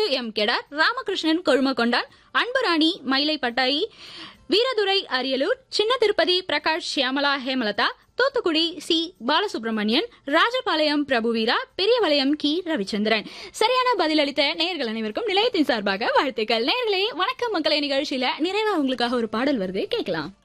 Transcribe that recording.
M Kedar, Ramakrishnan Kolumakondan, Anburani மயிலை பட்டாயி, வீரதுரை அரியலூர், சின்ன Tirupati Prakash Shyamala Hemalatha, Thoothukudi C Balasubramanian, Rajapalayam Prabhuveera, Periyavalayam கி ரவிச்சந்திரன். சரியான பதிலளித்த நேயர்கள் அனைவருக்கும் நிலையத்தின் சார்பாக வாழ்த்துக்கள். நேயர்களே, வணக்கம் மக்களே நிகழ்ச்சியில நிறைவா உங்களுக்காக ஒரு பாடல் வருது, கேட்கலாம்.